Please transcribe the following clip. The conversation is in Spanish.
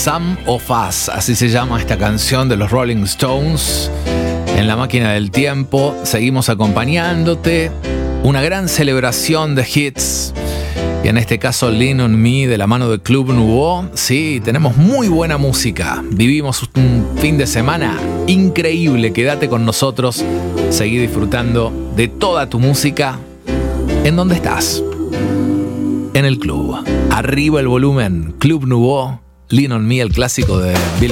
Some of Us, así se llama esta canción de los Rolling Stones. En la máquina del tiempo seguimos acompañándote. Una gran celebración de hits. Y en este caso Lean on Me de la mano de Club Nouveau. Sí, tenemos muy buena música. Vivimos un fin de semana increíble. Quédate con nosotros. Seguí disfrutando de toda tu música. ¿En dónde estás? En el club. Arriba el volumen. Club Nouveau. Lean on Me, el clásico de Bill